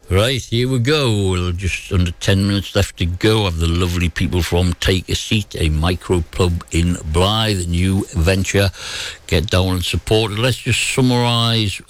Right, here we go. Well, just under 10 minutes left to go. Have the lovely people from Take a Seat, a micro pub in Blythe, a new venture. Get down and support it. Let's just summarise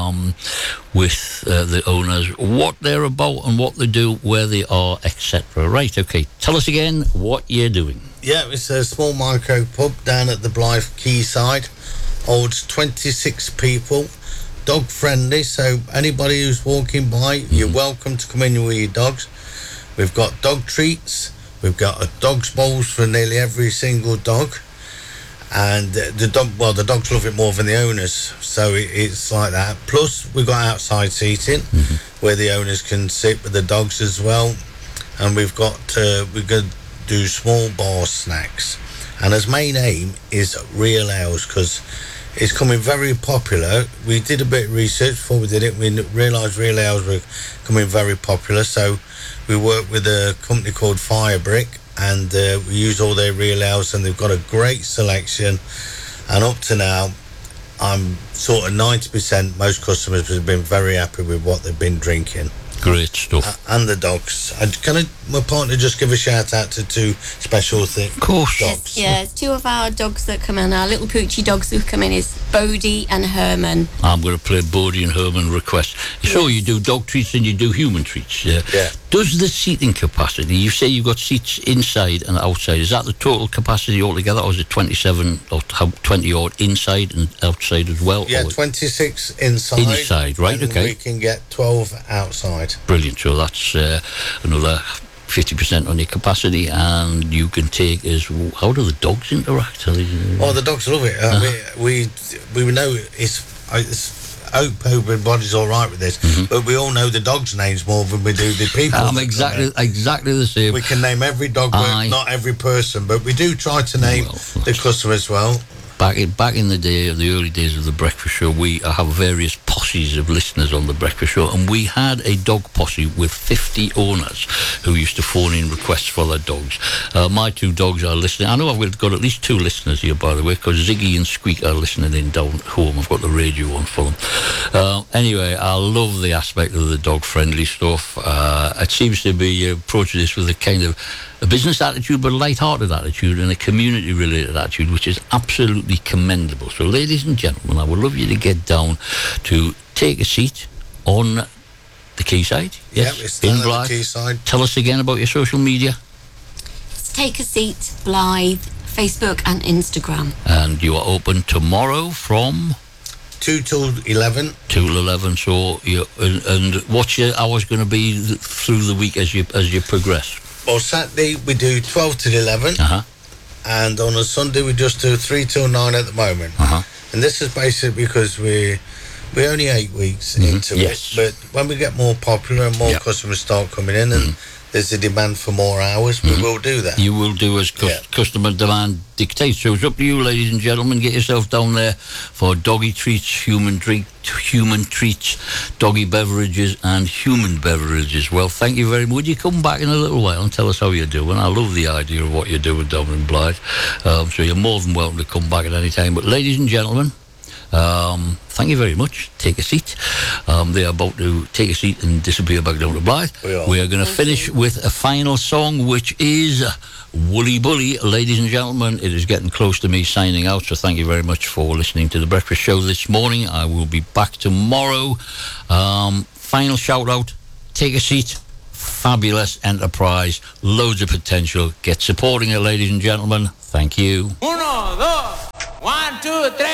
with the owners what they're about and what they do, where they are, etc. Right, okay. Tell us again what you're doing. Yeah, it's a small micro pub down at the Blythe Quayside. Holds 26 people. Dog friendly, so anybody who's walking by, you're welcome to come in with your dogs. We've got dog treats. We've got a dog's bowls for nearly every single dog. And the dogs love it more than the owners, so it's like that. Plus, we've got outside seating where the owners can sit with the dogs as well. And we're going to do small bar snacks. And his main aim is real ales, because it's coming very popular. We did a bit of research before we did it. We realised real ales were coming very popular, so we worked with a company called Firebrick, and we use all their real ales, and they've got a great selection. And up to now, I'm sort of 90%, most customers have been very happy with what they've been drinking. Great stuff. And the dogs. Can my partner just give a shout out to two special things? Of course. Dogs. Yes, two of our dogs that come in, our little poochie dogs who come in, is Bodie and Herman. I'm going to play Bodie and Herman request. So you do dog treats and you do human treats. Yeah. Does the seating capacity, you say you've got seats inside and outside, is that the total capacity altogether, or is it 27 or 20 odd inside and outside as well? Yeah, 26 inside. Inside, right, and okay. we can get 12 outside. Brilliant. So that's another 50% on your capacity, and you can take how do the dogs interact? Oh, the dogs love it. We know it's hope everybody's all right with this, but we all know the dogs' names more than we do the people. I'm exactly the same. We can name every dog, not every person, but we do try to name the customer as well. Back in the day, the early days of the Breakfast Show, we have various posses of listeners on the Breakfast Show, and we had a dog posse with 50 owners who used to phone in requests for their dogs. My two dogs are listening. I know I've got at least two listeners here, by the way, because Ziggy and Squeak are listening in down at home. I've got the radio on for them. Anyway, I love the aspect of the dog-friendly stuff. It seems to be approaching this with a kind of a business attitude, but a light-hearted attitude and a community-related attitude, which is absolutely commendable. So, ladies and gentlemen, I would love you to get down to Take a Seat on the Quayside. Yes, yeah, it's in Blythe. The Quayside. Tell us again about your social media. It's Take a Seat, Blythe, Facebook and Instagram. And you are open tomorrow from 2 till 11. 2 till 11. So, and what's your hours going to be through the week as you progress? Well, Saturday we do 12 till 11, and on a Sunday we just do 3 till 9 at the moment. And this is basically because we're only 8 weeks into it, but when we get more popular and more customers start coming in, and there's a demand for more hours, we will do that. You will do as customer demand dictates. So it's up to you, ladies and gentlemen. Get yourself down there for doggy treats, human treats, doggy beverages and human beverages. Well, thank you very much. Would you come back in a little while and tell us how you're doing? I love the idea of what you're doing down in Blythe. So you're more than welcome to come back at any time. But ladies and gentlemen, thank you very much. Take a seat. They are about to take a seat and disappear back down to Blythe. We are going to finish with a final song, which is Woolly Bully. Ladies and gentlemen, it is getting close to me signing out, so thank you very much for listening to The Breakfast Show this morning. I will be back tomorrow. Final shout out, Take a Seat. Fabulous enterprise, loads of potential. Get supporting it, ladies and gentlemen. Thank you. 1, 2, 1, 2, 3.